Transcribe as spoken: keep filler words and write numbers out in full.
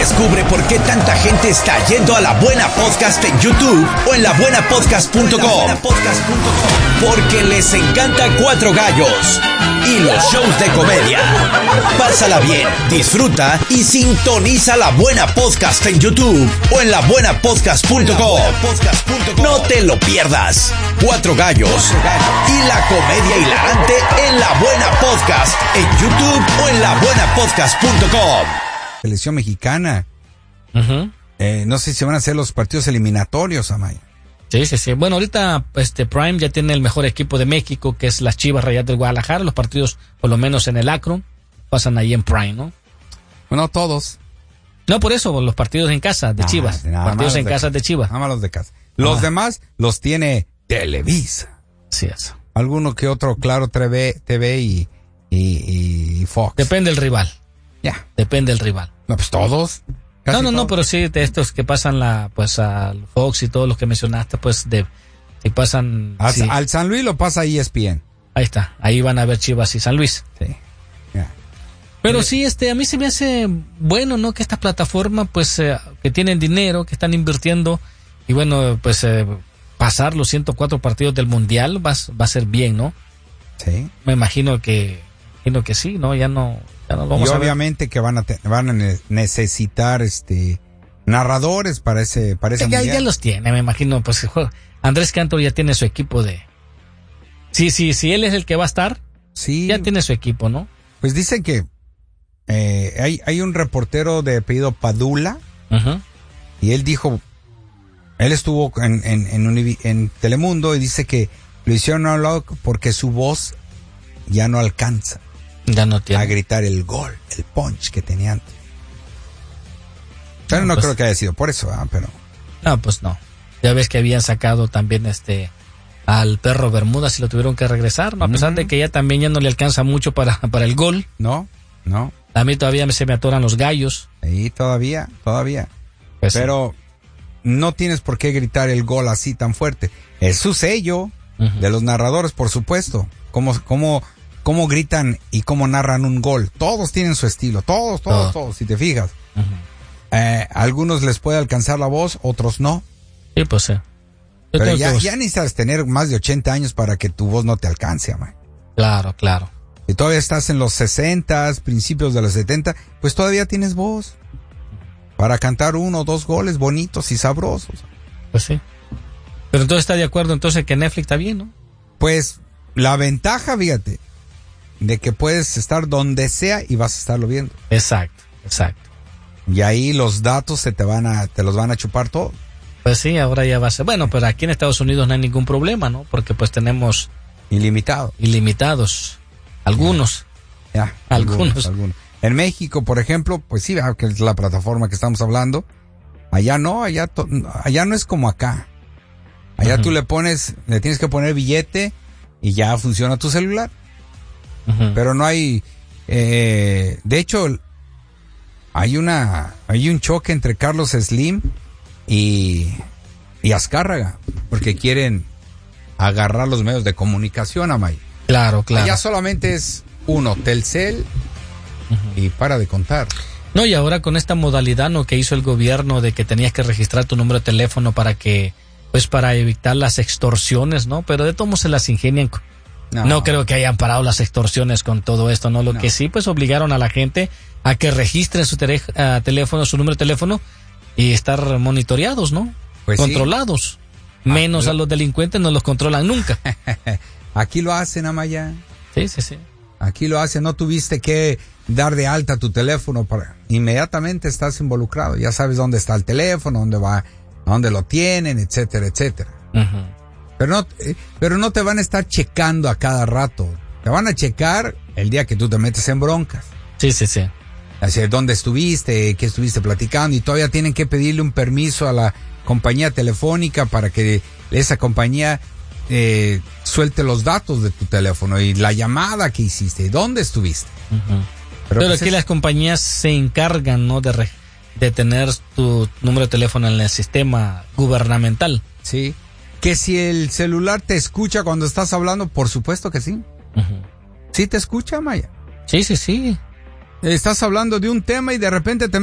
Descubre por qué tanta gente está yendo a La Buena Podcast en YouTube o en la buena podcast punto com. Porque les encanta Cuatro Gallos y los shows de comedia. Pásala bien, disfruta y sintoniza La Buena Podcast en YouTube o en la buena podcast punto com. No te lo pierdas. Cuatro Gallos y la comedia hilarante en La Buena Podcast en YouTube o en la buena podcast punto com. Selección mexicana. Uh-huh. Eh, no sé si van a ser los partidos eliminatorios, Amaya. Sí, sí, sí. Bueno, ahorita este Prime ya tiene el mejor equipo de México, que es las Chivas Rayadas del Guadalajara. Los partidos, por lo menos en el Akron, pasan ahí en Prime, ¿no? Bueno, todos. No, por eso, los partidos en casa de Chivas. Ah, nada, partidos en casa de, de Chivas. Nada más los de casa. Los ah. demás los tiene Televisa. Sí, eso. Alguno que otro, claro, T V, T V y, y, y Fox. Depende del rival. Ya. Yeah. Depende del rival. No, pues todos. No, no, todos. no, pero sí, de estos que pasan la, pues al Fox y todos los que mencionaste, pues de, si pasan. Al, sí. al San Luis lo pasa E S P N. Ahí está, ahí van a ver Chivas y San Luis. Sí. Yeah. Pero sí, este, a mí se me hace bueno, ¿no? Que estas plataformas, pues, eh, que tienen dinero, que están invirtiendo, y bueno, pues, eh, pasar los ciento cuatro partidos del Mundial va, va a ser bien, ¿no? Sí. Me imagino que, imagino que sí, ¿no? Ya no, ya no lo vamos y a ver. obviamente que van a, te, van a ne- necesitar, este, narradores para ese, para ese ya, Mundial. Ya los tiene, me imagino, pues, Andrés Cantor ya tiene su equipo de... Sí, sí, sí, él es el que va a estar, sí. Ya tiene su equipo, ¿no? Pues dicen que eh, hay, hay un reportero de apellido Padula, uh-huh. y él dijo, él estuvo en, en, en, Univ- en Telemundo y dice que lo hicieron a un lado porque su voz ya no alcanza ya no tiene. a gritar el gol, el punch que tenía antes. Pero no, no pues, creo que haya sido por eso, ¿eh? Pero... No, pues no. Ya ves que habían sacado también este al perro Bermudas y lo tuvieron que regresar, ¿no? A pesar uh-huh. de que ya también ya no le alcanza mucho para, para el gol. No, no. A mí todavía se me atoran los gallos. Sí, todavía, todavía. Pues pero sí. No tienes por qué gritar el gol así tan fuerte. Es su sello uh-huh. de los narradores, por supuesto. Cómo, cómo, cómo gritan y cómo narran un gol. Todos tienen su estilo, todos, todos, oh. todos, si te fijas. Uh-huh. Eh, a algunos les puede alcanzar la voz, otros no. Sí, pues sí. Pero ya, ya necesitas tener más de ochenta años para que tu voz no te alcance, man. Claro, claro. Si todavía estás en los sesentas, principios de los setenta, pues todavía tienes voz para cantar uno o dos goles bonitos y sabrosos. Pues sí. Pero entonces está de acuerdo entonces que Netflix está bien, ¿no? Pues la ventaja, fíjate, de que puedes estar donde sea y vas a estarlo viendo. Exacto, exacto. Y ahí los datos se te van a, te los van a chupar todo. Pues sí, ahora ya va a ser. Bueno, pero aquí en Estados Unidos no hay ningún problema, ¿no? Porque pues tenemos... Ilimitado. Ilimitados. Algunos. Ya, ya algunos. algunos. algunos. En México, por ejemplo, pues sí, que es la plataforma que estamos hablando. Allá no, allá, to, allá no es como acá. Allá uh-huh. tú le pones, le tienes que poner billete y ya funciona tu celular. Uh-huh. Pero no hay... Eh, de hecho, hay una hay un choque entre Carlos Slim y, y Azcárraga, porque quieren agarrar los medios de comunicación, Amay. Claro, claro. Allá solamente es uno, Telcel, uh-huh. y para de contar. No, y ahora con esta modalidad, ¿no?, que hizo el gobierno de que tenías que registrar tu número de teléfono para que, pues para evitar las extorsiones, ¿no? Pero de todos modos se las ingenian. No. no creo que hayan parado las extorsiones con todo esto, ¿no? Lo no. que sí, pues obligaron a la gente a que registren su tere- uh, teléfono, su número de teléfono y estar monitoreados, ¿no? Pues controlados. Sí. Menos ah, a los delincuentes no los controlan nunca. Aquí lo hacen, Amaya. Sí, sí, sí. Aquí lo hacen, no tuviste que dar de alta tu teléfono para inmediatamente estás involucrado, ya sabes dónde está el teléfono, dónde va, dónde lo tienen, etcétera, etcétera. Uh-huh. Pero no, eh, pero no te van a estar checando a cada rato, te van a checar el día que tú te metes en broncas. Sí, sí, sí. Así, dónde estuviste, qué estuviste platicando, y todavía tienen que pedirle un permiso a la compañía telefónica para que esa compañía eh, suelte los datos de tu teléfono y la llamada que hiciste, dónde estuviste. Uh-huh. Pero, Pero pues aquí es... las compañías se encargan, ¿no?, de, re, de tener tu número de teléfono en el sistema gubernamental. Sí. Que si el celular te escucha cuando estás hablando, por supuesto que sí. Uh-huh. Sí te escucha, Maya. Sí, sí, sí. Estás hablando de un tema y de repente te